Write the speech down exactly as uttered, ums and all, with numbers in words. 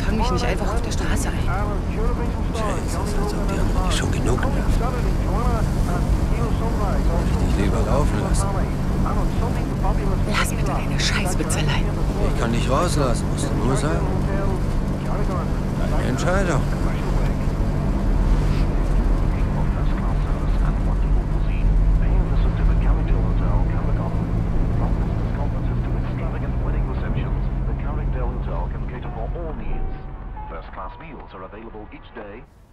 fang mich nicht einfach auf der Straße ein. Chase, als ob die andere nicht schon genug nervt. Soll ich dich lieber laufen lassen? Lass bitte deine Scheißbitzeleien. Ich kann dich rauslassen, musst du nur sagen. Deine Entscheidung. First class meals are available each day.